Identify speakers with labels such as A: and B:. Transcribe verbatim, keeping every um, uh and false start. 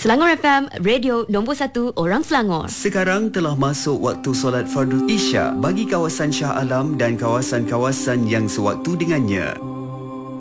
A: Selangor F M, radio nombor satu orang Selangor.
B: Sekarang telah masuk waktu solat fardu Isyak bagi kawasan Shah Alam dan kawasan-kawasan yang sewaktu dengannya.